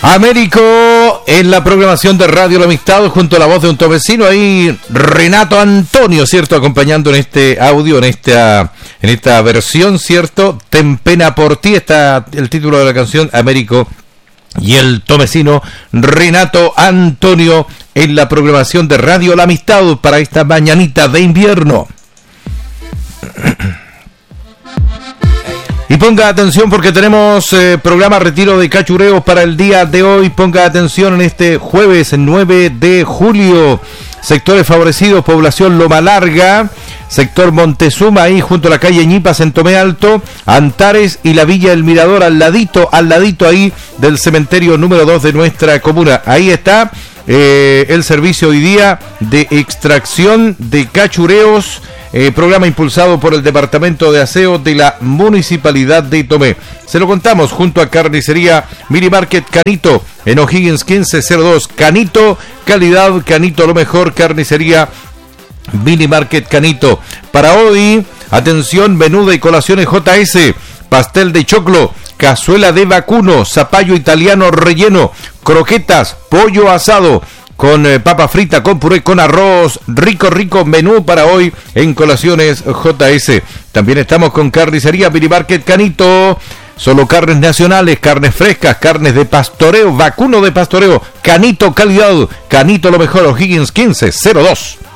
Américo en la programación de Radio La Amistad, junto a la voz de un tomecino, ahí Renato Antonio, ¿cierto? Acompañando en este audio, en esta versión, ¿cierto? Ten pena por ti, está el título de la canción, Américo y el tomecino Renato Antonio en la programación de Radio La Amistad para esta mañanita de invierno. Y ponga atención porque tenemos programa Retiro de Cachureos para el día de hoy. Ponga atención en este jueves 9 de julio. Sectores favorecidos, población Loma Larga, sector Montezuma, ahí junto a la calle Ñipas en Tomé Alto, Antares y la Villa del Mirador, al ladito ahí del cementerio número 2 de nuestra comuna. Ahí está el servicio hoy día de extracción de cachureos. Programa impulsado por el Departamento de Aseo de la Municipalidad de Tomé. Se lo contamos junto a Carnicería Mini Market Canito en O'Higgins 1502. Canito, calidad, Canito, lo mejor. Carnicería Mini Market Canito. Para hoy, atención, menuda y colaciones JS, pastel de choclo, cazuela de vacuno, zapallo italiano relleno, croquetas, pollo asado, con papa frita, con puré, con arroz, rico menú para hoy en Colaciones JS. También estamos con Carnicería Mini Market Canito, solo carnes nacionales, carnes frescas, carnes de pastoreo, vacuno de pastoreo, Canito calidad, Canito lo mejor, O'Higgins 1502.